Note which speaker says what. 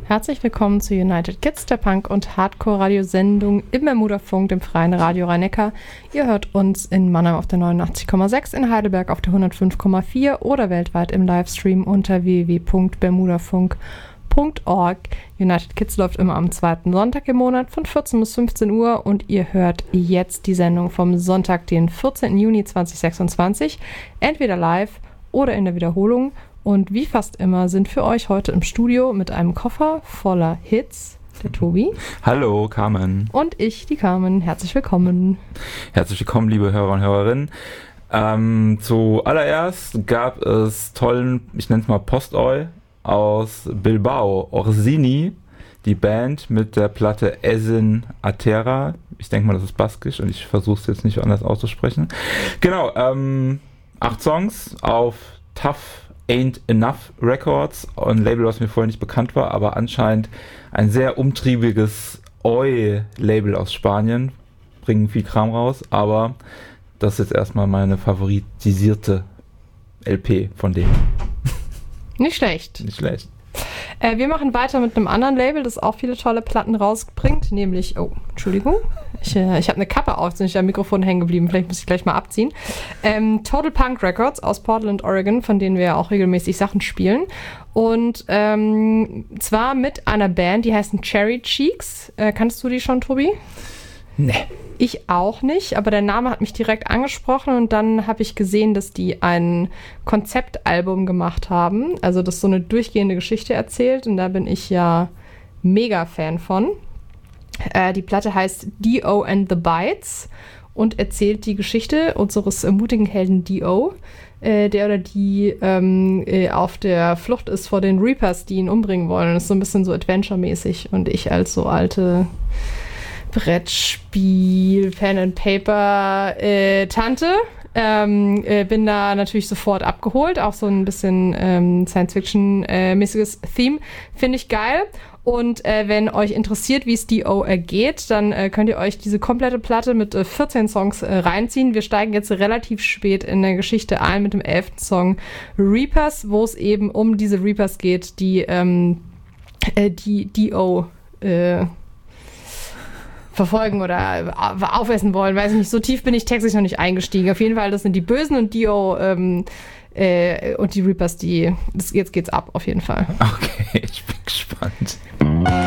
Speaker 1: Herzlich willkommen zu United Kids, der Punk- und Hardcore-Radiosendung im Bermuda-Funk, dem freien Radio Rhein-Neckar. Ihr hört uns in Mannheim auf der 89,6, in Heidelberg auf der 105,4 oder weltweit im Livestream unter www.bermudafunk.org. United Kids läuft immer am zweiten Sonntag im Monat von 14 bis 15 Uhr und ihr hört jetzt die Sendung vom Sonntag, den 14. Juni 2026, entweder live oder in der Wiederholung. Und wie fast immer sind für euch heute im Studio mit einem Koffer voller Hits der Tobi.
Speaker 2: Hallo, Carmen.
Speaker 1: Und ich, die Carmen. Herzlich willkommen.
Speaker 2: Herzlich willkommen, liebe Hörer und Hörerinnen. Zuallererst gab es tollen, ich nenne es mal Postoi aus Bilbao, Orsini, die Band mit der Platte Esin Atera. Ich denke mal, das ist baskisch und ich versuche es jetzt nicht anders auszusprechen. Genau, 8 Songs auf Tough Ain't Enough Records, ein Label, was mir vorher nicht bekannt war, aber anscheinend ein sehr umtriebiges Oi-Label aus Spanien. Bringen viel Kram raus, aber das ist jetzt erstmal meine favoritisierte LP von denen.
Speaker 1: Nicht schlecht.
Speaker 2: Nicht schlecht.
Speaker 1: Wir machen weiter mit einem anderen Label, das auch viele tolle Platten rausbringt, nämlich, oh, Entschuldigung, ich habe eine Kappe auf, sind ich am Mikrofon hängen geblieben, vielleicht muss ich gleich mal abziehen. Total Punk Records aus Portland, Oregon, von denen wir ja auch regelmäßig Sachen spielen. Und zwar mit einer Band, die heißen Cherry Cheeks. Kannst du die schon, Tobi?
Speaker 2: Nee.
Speaker 1: Ich auch nicht, aber der Name hat mich direkt angesprochen und dann habe ich gesehen, dass die ein Konzeptalbum gemacht haben, also das so eine durchgehende Geschichte erzählt und da bin ich ja mega Fan von. Die Platte heißt Dio and the Bites und erzählt die Geschichte unseres mutigen Helden Dio, der oder die auf der Flucht ist vor den Reapers, die ihn umbringen wollen. Das ist so ein bisschen so Adventure-mäßig und ich als so alte Brettspiel, Pen and Paper Tante. Bin da natürlich sofort abgeholt. Auch so ein bisschen Science-Fiction-mäßiges Theme. Finde ich geil. Und wenn euch interessiert, wie es Dio ergeht, dann könnt ihr euch diese komplette Platte mit 14 Songs reinziehen. Wir steigen jetzt relativ spät in der Geschichte ein mit dem 11. Song Reapers, wo es eben um diese Reapers geht, die Dio verfolgen oder aufessen wollen, weiß ich nicht, so tief bin ich textlich noch nicht eingestiegen. Auf jeden Fall, das sind die Bösen und Dio und die Reapers, jetzt geht's ab, auf jeden Fall.
Speaker 2: Okay, ich bin gespannt.